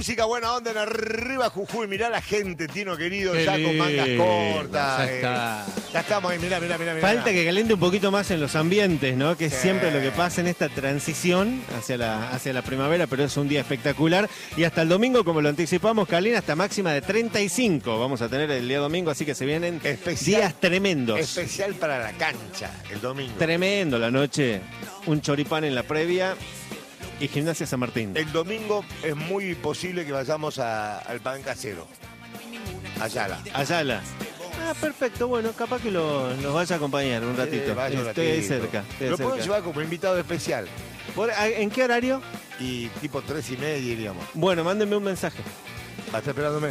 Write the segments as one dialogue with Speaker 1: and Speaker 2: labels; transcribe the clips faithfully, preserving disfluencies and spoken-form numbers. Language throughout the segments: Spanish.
Speaker 1: música, buena onda en Arriba Jujuy. Mirá la gente, Tino querido,
Speaker 2: Qué
Speaker 1: ya con mangas
Speaker 2: lindo,
Speaker 1: cortas.
Speaker 2: ya
Speaker 1: eh.
Speaker 2: está.
Speaker 1: Ya estamos ahí, mirá, mirá, mirá. mirá.
Speaker 2: Falta que caliente un poquito más en los ambientes, ¿no? Que es
Speaker 1: Sí.
Speaker 2: siempre lo que pasa en esta transición hacia la, hacia la primavera, pero es un día espectacular. Y hasta el domingo, como lo anticipamos, Carlina, hasta máxima de treinta y cinco vamos a tener el día domingo, así que se vienen
Speaker 1: Especial-
Speaker 2: días tremendos.
Speaker 1: Especial para la cancha, el domingo.
Speaker 2: Tremendo la noche, un choripán en la previa y Gimnasia San Martín.
Speaker 1: El domingo es muy posible que vayamos a- al pan casero. Ayala.
Speaker 2: Ayala. Ah, perfecto, bueno, capaz que lo, nos vaya a acompañar un ratito.
Speaker 1: Eh, vaya un
Speaker 2: Estoy ahí
Speaker 1: ratito.
Speaker 2: cerca. estoy
Speaker 1: Lo
Speaker 2: cerca.
Speaker 1: puedo llevar como invitado especial.
Speaker 2: Por- ¿En qué horario?
Speaker 1: Y tipo tres y media iríamos.
Speaker 2: Bueno, mándenme un mensaje.
Speaker 1: Va a estar esperándome.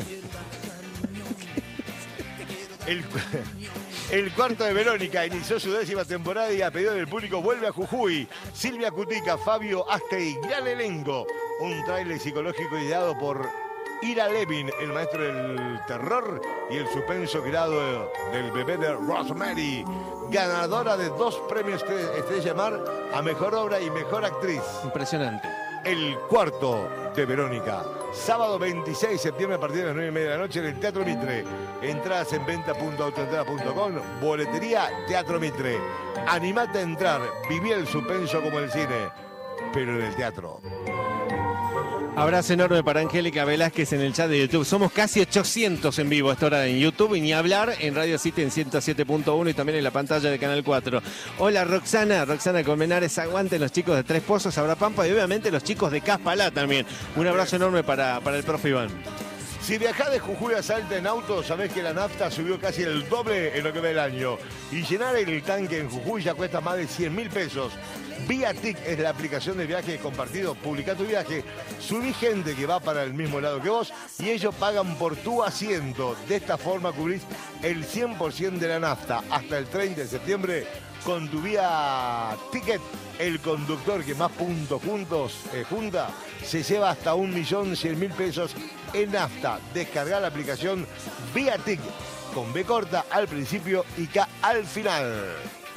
Speaker 1: El, el cuarto de Verónica inició su décima temporada y a pedido del público vuelve a Jujuy. Silvia Cutica, Fabio Astey, gran elenco. Un tráiler psicológico ideado por Ira Levin, el maestro del terror y el suspenso creado del bebé de Rosemary. Ganadora de dos premios Estre- Estrella Mar a Mejor Obra y Mejor Actriz.
Speaker 2: Impresionante.
Speaker 1: El cuarto de Verónica. Sábado veintiséis de septiembre a partir de las nueve y media de la noche en el Teatro Mitre. Entradas en venta punto autoentrada punto com. Boletería Teatro Mitre. Animate a entrar. Viví el suspenso como el cine, pero en el teatro.
Speaker 2: Abrazo enorme para Angélica Velázquez en el chat de YouTube. Somos casi ochocientos en vivo a esta hora en YouTube y ni hablar en Radio City en ciento siete punto uno y también en la pantalla de Canal cuatro. Hola Roxana, Roxana Colmenares, aguanten los chicos de Tres Pozos, Abra Pampa y obviamente los chicos de Caspalá también. Un abrazo enorme para, para el profe Iván.
Speaker 1: Si viajás de Jujuy a Salta en auto, sabés que la nafta subió casi el doble en lo que va el año. Y llenar el tanque en Jujuy ya cuesta más de cien mil pesos. Viatic es la aplicación de viaje compartido. Publica tu viaje, subí gente que va para el mismo lado que vos y ellos pagan por tu asiento. De esta forma cubrís el cien por ciento de la nafta. Hasta el treinta de septiembre con tu vía Ticket, el conductor que más puntos juntos eh, junta se lleva hasta un millón cien mil pesos en nafta. Descargar la aplicación Viatic con B corta al principio y K al final.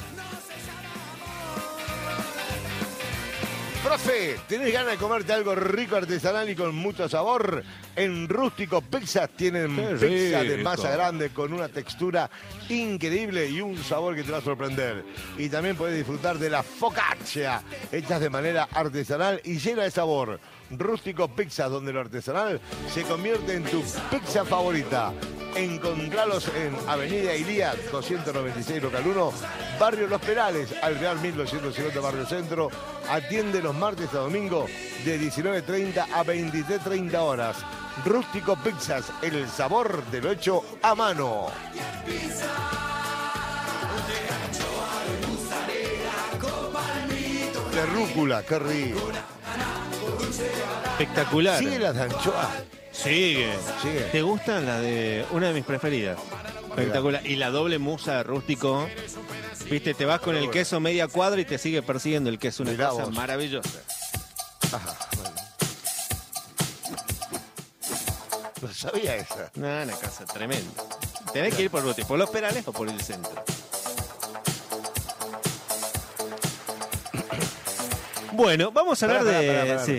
Speaker 1: Profe, ¿tenés ganas de comerte algo rico, artesanal y con mucho sabor? En Rústico Pizzas tienen
Speaker 2: Qué
Speaker 1: pizza de
Speaker 2: rico.
Speaker 1: masa grande con una textura increíble y un sabor que te va a sorprender. Y también podés disfrutar de la focaccia, hechas de manera artesanal y llena de sabor. Rústico Pizzas, donde lo artesanal se convierte en tu pizza favorita. Encontralos en Avenida Ilía doscientos noventa y seis local uno, Barrio Los Perales, al Real mil doscientos cincuenta Barrio Centro. Atiende los martes a domingo de diecinueve treinta a veintitrés treinta horas. Rústico Pizzas, el sabor de lo hecho a mano. De rúcula, qué rico.
Speaker 2: Espectacular.
Speaker 1: ¿Sigue las de anchoa?
Speaker 2: Sigue.
Speaker 1: Sigue.
Speaker 2: ¿Te gustan las de una de mis preferidas? Espectacular. Y la doble musa de Rústico. Viste, te vas con el queso media cuadra y te sigue persiguiendo el queso. Una
Speaker 1: Mirá
Speaker 2: cosa
Speaker 1: vos.
Speaker 2: maravillosa.
Speaker 1: Ajá, bueno. No sabía esa.
Speaker 2: No, una cosa tremenda. Tenés que ir por Rústico. ¿Por Los Perales o por el centro? Bueno, vamos a hablar
Speaker 1: Pará, pará,
Speaker 2: de...
Speaker 1: pará, pará.
Speaker 2: sí.